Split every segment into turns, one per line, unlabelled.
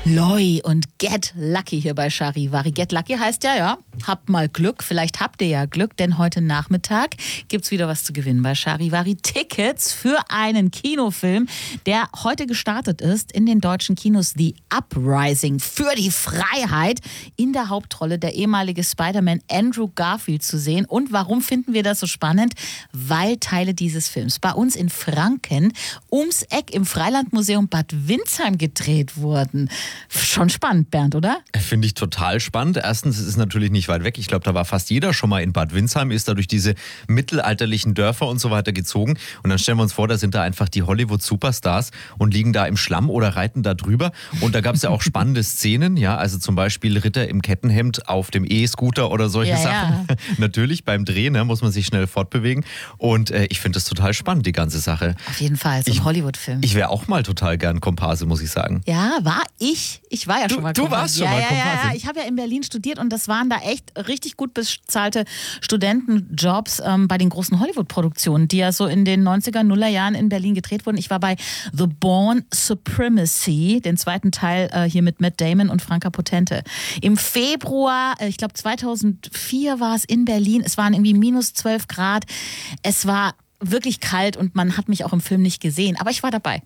Loi und Get Lucky hier bei Charivari. Get Lucky heißt ja, habt mal Glück. Vielleicht habt ihr ja Glück, denn heute Nachmittag gibt's wieder was zu gewinnen bei Charivari. Tickets für einen Kinofilm, der heute gestartet ist in den deutschen Kinos. The Uprising für die Freiheit. In der Hauptrolle der ehemalige Spider-Man Andrew Garfield zu sehen. Und warum finden wir das so spannend? Weil Teile dieses Films bei uns in Franken ums Eck im Freilandmuseum Bad Windsheim gedreht wurden. Schon spannend, Bernd, oder?
Finde ich total spannend. Erstens, es ist natürlich nicht weit weg. Ich glaube, da war fast jeder schon mal in Bad Windsheim, ist da durch diese mittelalterlichen Dörfer und so weiter gezogen. Und dann stellen wir uns vor, da sind da einfach die Hollywood-Superstars und liegen da im Schlamm oder reiten da drüber. Und da gab es ja auch spannende Szenen, ja, also zum Beispiel Ritter im Kettenhemd auf dem E-Scooter oder solche Sachen. Ja. Natürlich, beim Drehen muss man sich schnell fortbewegen. Und ich finde das total spannend, die ganze Sache.
Auf jeden Fall, so ein Hollywood-Film.
Ich wäre auch mal total gern Komparse, muss ich sagen.
Ja, war ich. Ich war ja schon mal
Komparse. Du warst schon mal Komparse.
Ja. Ich habe ja in Berlin studiert und das waren da echt richtig gut bezahlte Studentenjobs bei den großen Hollywood-Produktionen, die ja so in den 90er, Nullerjahren in Berlin gedreht wurden. Ich war bei The Bourne Supremacy, den zweiten Teil hier mit Matt Damon und Franka Potente. Im Februar, ich glaube 2004 war es in Berlin. Es waren irgendwie minus 12 Grad. Es war wirklich kalt und man hat mich auch im Film nicht gesehen. Aber ich war dabei.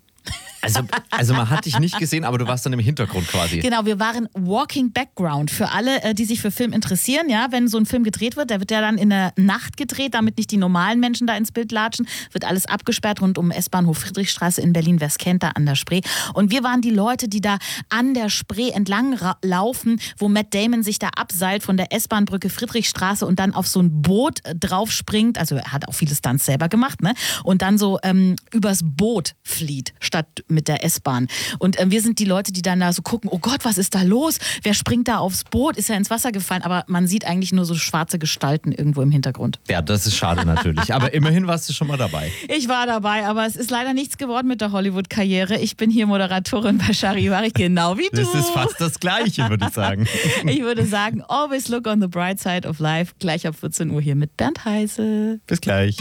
Also man hat dich nicht gesehen, aber du warst dann im Hintergrund quasi.
Genau, wir waren Walking Background für alle, die sich für Film interessieren. Ja, wenn so ein Film gedreht wird, der wird ja dann in der Nacht gedreht, damit nicht die normalen Menschen da ins Bild latschen. Wird alles abgesperrt rund um S-Bahnhof Friedrichstraße in Berlin, wer es kennt, da an der Spree. Und wir waren die Leute, die da an der Spree entlang laufen, wo Matt Damon sich da abseilt von der S-Bahn-Brücke Friedrichstraße und dann auf so ein Boot drauf springt. Also er hat auch viele Stunts selber gemacht, ne? Und dann so übers Boot flieht, statt mit der S-Bahn. Und wir sind die Leute, die dann da so gucken, oh Gott, was ist da los? Wer springt da aufs Boot? Ist er ins Wasser gefallen? Aber man sieht eigentlich nur so schwarze Gestalten irgendwo im Hintergrund.
Ja, das ist schade natürlich. Aber immerhin warst du schon mal dabei.
Ich war dabei, aber es ist leider nichts geworden mit der Hollywood-Karriere. Ich bin hier Moderatorin bei Charivari, genau wie du.
Das ist fast das Gleiche, würde ich sagen.
Ich würde sagen, always look on the bright side of life. Gleich ab 14 Uhr hier mit Bernd Heise.
Bis gleich.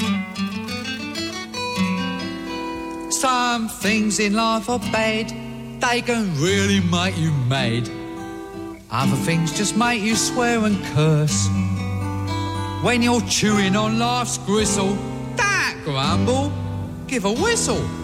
Some things in life are bad, they can really make you mad. Other things just make you swear and curse. When you're chewing on life's gristle, don't grumble, give a whistle.